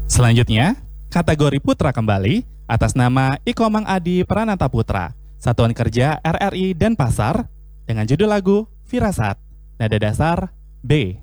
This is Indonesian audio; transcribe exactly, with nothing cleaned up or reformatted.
Selanjutnya, kategori putra kembali atas nama Ikomang Adi Pranata Putra, Satuan Kerja R R I Denpasar, dengan judul lagu Firasat, nada dasar B.